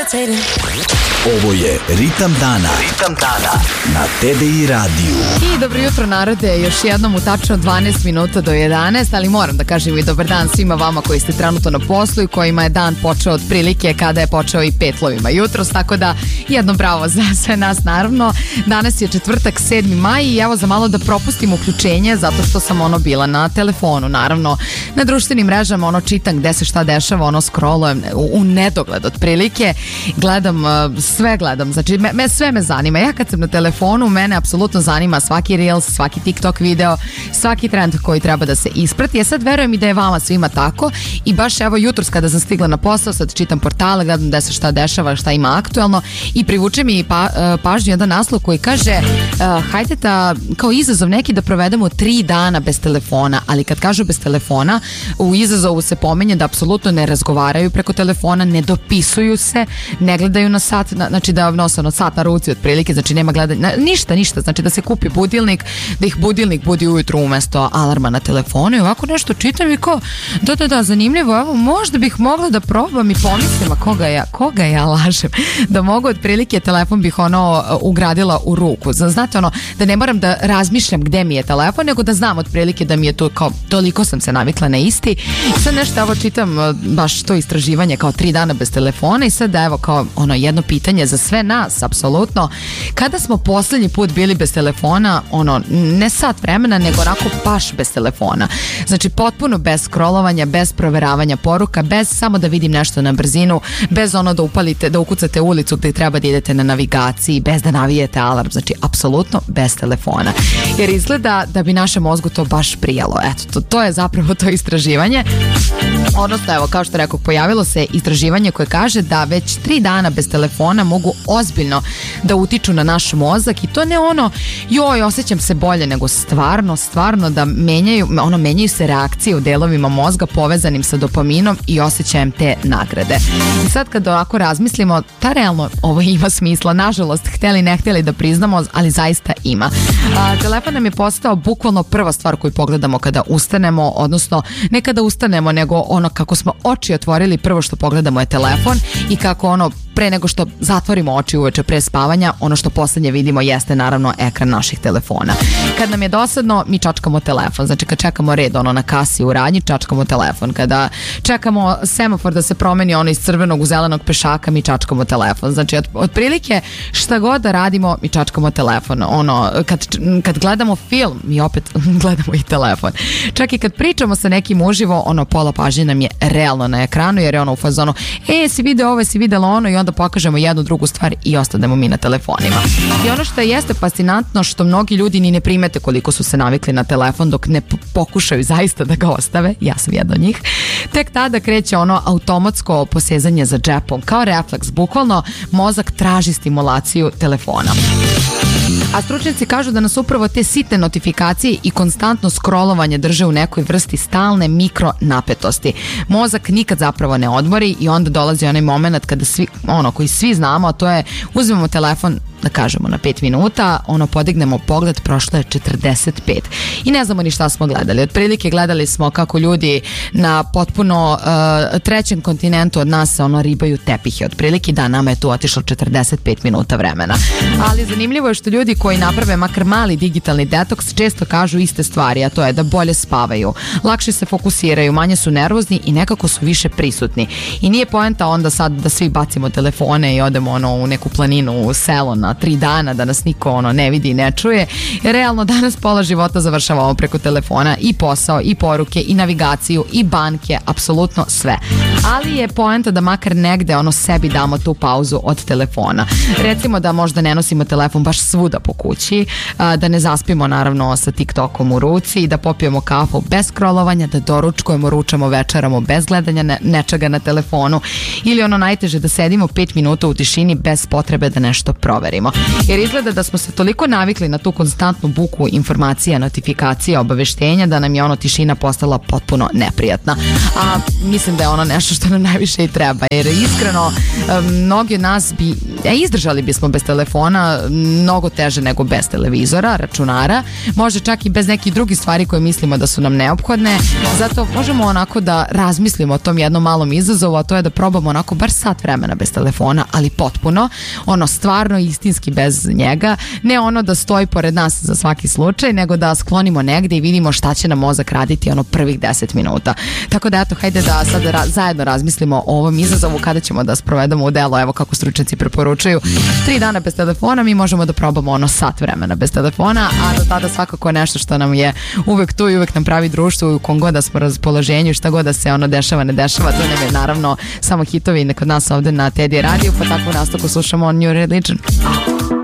Ovo je Ritam dana. Ritam dana na TDI radiju. I dobro jutro narode, još jednom u tačno 12 minuta do 11, ali moram da kažem i dobar dan svima vama koji ste trenutno na poslu i kojima je dan počeo otprilike kada je počeo i petlovima jutros, tako da jedno bravo za sve nas naravno. Danas je četvrtak 7. maj i evo za malo da propustim uključenje zato što sam bila na telefonu, naravno na društvenim mrežama, čitam gde se šta dešava, scrollujem u nedogled otprilike, sve gledam, znači sve me zanima. Ja kad sam na telefonu, mene apsolutno zanima svaki reels, svaki TikTok video, svaki trend koji treba da se isprati. Ja sad verujem i da je vama svima tako i baš evo jutros kada sam stigla na posao, sad čitam portale, gledam gde se šta dešava, šta ima aktuelno i privuče mi pažnju jedan naslov koji kaže hajde da kao izazov neki da provedemo 3 dana bez telefona, ali kad kažu bez telefona, u izazovu se pominje da apsolutno ne razgovaraju preko telefona, ne dopisuju se, ne gledaju na sat, znači da nose sat na ruci otprilike, znači nema gledanja, ništa, znači da se kupi budilnik, da ih budilnik budi ujutru umesto alarma na telefonu i ovako nešto čitam i kao, da, zanimljivo, evo možda bih mogla da probam i pomislim, a koga ja lažem, da mogu otprilike telefon bih ugradila u ruku, znate da ne moram da razmišljam gde mi je telefon, nego da znam otprilike da mi je tu kao, toliko sam se navikla na isti i sad nešto evo čitam baš to istraživanje kao 3 dana bez telefona i sad evo kao jedno pitanje za sve nas, apsolutno, kada smo poslednji put bili bez telefona, ne sat vremena, nego onako baš bez telefona, znači potpuno bez scrollovanja, bez proveravanja poruka, bez samo da vidim nešto na brzinu, bez da upalite, da ukucate ulicu gde treba da idete na navigaciji, bez da navijete alarm, znači apsolutno bez telefona, jer izgleda da bi našem mozgu to baš prijalo. Eto, to je zapravo to istraživanje, odnosno evo kao što rekao, pojavilo se istraživanje koje kaže da već 3 dana bez telefona mogu ozbiljno da utiču na naš mozak i to ne joj osjećam se bolje, nego stvarno da menjaju se reakcije u delovima mozga povezanim sa dopaminom i osjećajem te nagrade. I sad kad ovako razmislimo, realno ovo ima smisla, nažalost hteli ne hteli da priznamo, ali zaista ima. Telefon nam je postao bukvalno prva stvar koju pogledamo kada ustanemo, odnosno ne kada ustanemo, nego kako smo oči otvorili, prvo što pogledamo je telefon i kako pre nego što zatvorimo oči uveče pre spavanja, ono što poslednje vidimo jeste naravno ekran naših telefona. Kad nam je dosadno, mi čačkamo telefon, znači kad čekamo red na kasi u radnji, čačkamo telefon, kada čekamo semafor da se promeni iz crvenog u zelenog pešaka, mi čačkamo telefon, znači otprilike šta god da radimo, mi čačkamo telefon, kad gledamo film, mi opet gledamo i telefon, čak i kad pričamo sa nekim uživo, pola pažnje nam je realno na ekranu, jer je u fazonu, si video ovo, si videla i onda pokažemo jednu drugu stvar i ostanemo mi na telefonima. I ono što jeste fascinantno, što mnogi ljudi ni ne primete koliko su se navikli na telefon dok ne pokušaju zaista da ga ostave, ja sam jedna od njih, tek tada kreće automatsko posezanje za džepom, kao refleks, bukvalno mozak traži stimulaciju telefona. A stručnjaci kažu da nas upravo te sitne notifikacije i konstantno scrollovanje drže u nekoj vrsti stalne mikro napetosti. Mozak nikad zapravo ne odmori i onda dolazi onaj moment kada svi, koji svi znamo, a to je uzmemo telefon, da kažemo na 5 minuta, podignemo pogled, prošlo je 45 i ne znamo ni šta smo gledali. Otprilike gledali smo kako ljudi na potpuno trećem kontinentu od nas se ribaju tepihe. Otprilike da, nama je tu otišlo 45 minuta vremena. Ali zanimljivo je što ljudi koji naprave makar mali digitalni detoks često kažu iste stvari, a to je da bolje spavaju, lakše se fokusiraju, manje su nervozni i nekako su više prisutni. I nije poenta onda sad da svi bacimo telefone i odemo u neku planinu, u selo na 3 dana, da nas niko ne vidi i ne čuje. Realno danas pola života završavamo preko telefona, i posao, i poruke, i navigaciju, i banke, apsolutno sve. Ali je poenta da makar negde sebi damo tu pauzu od telefona. Recimo da možda ne nosimo telefon baš svuda po kući, da ne zaspimo naravno sa TikTokom u ruci, da popijemo kafu bez scrollovanja, da doručkujemo, ručamo, večeramo bez gledanja nečega na telefonu ili najteže da sedimo 5 minuta u tišini bez potrebe da nešto proverimo. razmislimo. Jer izgleda da smo se toliko navikli na tu konstantnu buku informacija, notifikacija, obaveštenja da nam je tišina postala potpuno neprijatna. A mislim da je ono nešto što nam najviše i treba. Jer iskreno, mnogi od nas izdržali bismo bez telefona mnogo teže nego bez televizora, računara, možda čak i bez nekih drugih stvari koje mislimo da su nam neophodne. Zato možemo onako da razmislimo o tom jednom malom izazovu, a to je da probamo onako bar sat vremena bez telefona, ali potpuno, stvarno istinski bez njega, ne da stoji pored nas za svaki slučaj, nego da sklonimo negde i vidimo šta će nam mozak raditi prvih 10 minuta. Tako da hajde da sad zajedno razmislimo o ovom izazovu kada ćemo da sprovedemo u delo, evo kako stručnjaci preporučuju. 3 dana bez telefona, mi možemo da probamo sat vremena bez telefona, a do tada svakako nešto što nam je uvek tu i uvek nam pravi društvo, u kom god da smo raspoloženju, šta god da se dešava, ne dešava, to nam je naravno samo hitovi kod nas ovde na Teddy Radio, pa tako u nastavku slušamo New Religion.